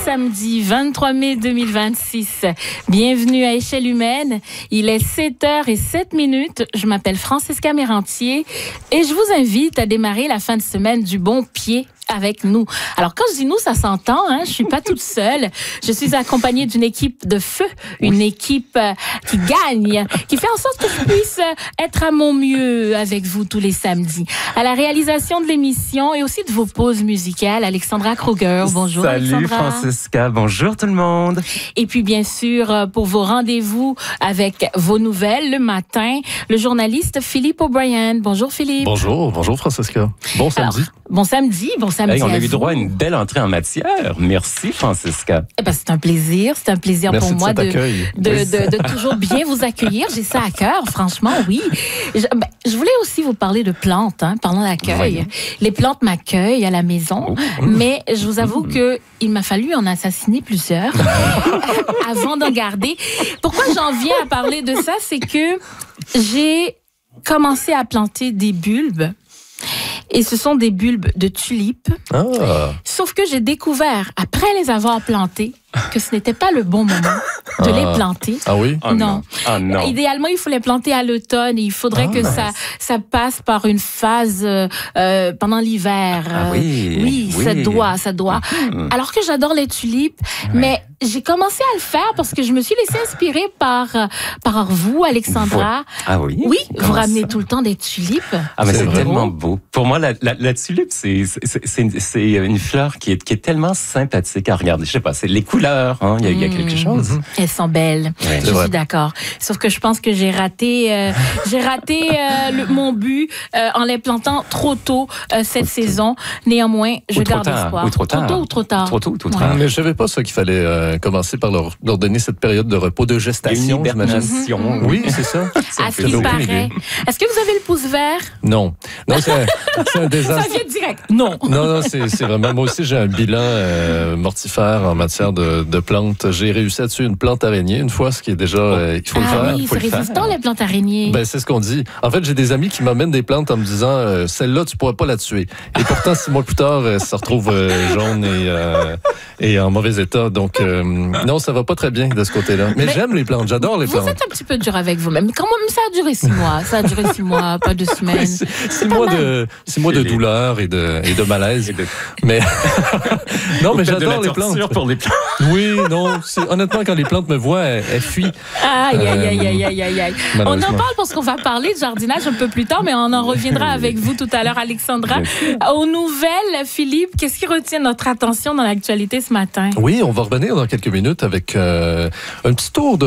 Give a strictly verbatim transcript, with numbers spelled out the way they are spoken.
samedi vingt-trois mai deux mille vingt-six. Bienvenue à Échelle Humaine. Il est sept heures zéro sept minutes. Je m'appelle Francesca Mérantier et je vous invite à démarrer la fin de semaine du bon pied avec nous. Alors, quand je dis nous, ça s'entend, hein, je suis pas toute seule. Je suis accompagnée d'une équipe de feu, une oui. équipe euh, qui gagne, qui fait en sorte que je puisse euh, être à mon mieux avec vous tous les samedis. À la réalisation de l'émission et aussi de vos pauses musicales, Alexandra Kruger. Bonjour, Salut, Alexandra. Francesca. Bonjour tout le monde. Et puis, bien sûr, pour vos rendez-vous avec vos nouvelles le matin, le journaliste Philippe O'Brien. Bonjour, Philippe. Bonjour, bonjour, Francesca. Bon samedi. Alors, bon samedi, bon samedi. Hey, on a eu vous. droit à une belle entrée en matière. Merci, Francesca. Eh ben, c'est un plaisir. C'est un plaisir Merci pour de moi de, de, de, de, de toujours bien vous accueillir. J'ai ça à cœur, franchement, oui. Je, ben, je voulais aussi vous parler de plantes, hein, parlant d'accueil. Oui. Les plantes m'accueillent à la maison, oh. mais je vous avoue mmh. que il m'a fallu en assassiner plusieurs avant d'en garder. Pourquoi j'en viens à parler de ça, c'est que j'ai commencé à planter des bulbes. Et ce sont des bulbes de tulipes. Ah. Sauf que j'ai découvert, après les avoir plantés, que ce n'était pas le bon moment de ah. les planter. Ah oui? Oh non. Oh non. Idéalement, il faut les planter à l'automne et il faudrait ah, que nice. ça, ça passe par une phase euh, pendant l'hiver. Ah oui. Oui, oui, ça doit, ça doit. Mm-hmm. Alors que j'adore les tulipes, ouais. mais j'ai commencé à le faire parce que je me suis laissée inspirer par, par vous, Alexandra. Ah oui? Oui, Comment vous ramenez ça? tout le temps des tulipes. Ah, mais c'est, c'est tellement beau. Pour moi, la, la, la tulipe, c'est, c'est, c'est, c'est une fleur qui est, qui est tellement sympathique à regarder. Je sais pas, c'est les couleurs, hein. Il y a, il y a quelque chose. Mmh. Elles sont belles. Ouais. Je suis d'accord. Sauf que je pense que j'ai raté, euh, j'ai raté euh, le, mon but euh, en les plantant trop tôt euh, cette trop saison. Tôt. Néanmoins, je garde espoir. Ou trop tard. Trop tôt ou trop tard. Trop tôt ou trop tard. Ouais. Mais je savais pas ça qu'il fallait euh, commencer par leur, leur donner cette période de repos, de gestation, j'imagine. Mmh. Oui, c'est ça. À ce qu'il paraît. Est-ce que vous avez le pouce vert? Non. Non, c'est, c'est un désastre. Ça vient direct. Non. Non, non, c'est, c'est vraiment. Moi aussi, j'ai un bilan euh, mortifère en matière de, de plantes. J'ai réussi à tuer une plante araignée une fois, ce qui est déjà. Euh, il faut ah le faire. Oui, faut c'est le résistant, faire. les plantes araignées. Ben, c'est ce qu'on dit. En fait, j'ai des amis qui m'amènent des plantes en me disant euh, celle-là, tu pourras pas la tuer. Et pourtant, six mois plus tard, elle se retrouve euh, jaune et, euh, et en mauvais état. Donc, euh, non, ça va pas très bien de ce côté-là. Mais, Mais j'aime les plantes, j'adore les vous plantes. Vous êtes un petit peu dur avec vous-même. Quand même, ça a duré six mois. Ça a duré six mois, pas deux semaines. Oui, six, six mois de, six mois de douleur et de, et de malaise. Mais, non, mais j'adore les plantes. Pour les plantes. Oui, non, c'est, honnêtement, quand les plantes me voient, elles, elles fuient. Aïe, aïe, aïe, aïe, aïe, aïe, aïe. On en parle parce qu'on va parler de jardinage un peu plus tard, mais on en reviendra avec vous tout à l'heure, Alexandra. Aux nouvelles, Philippe, qu'est-ce qui retient notre attention dans l'actualité ce matin? Oui, on va revenir dans quelques minutes avec euh, un petit tour de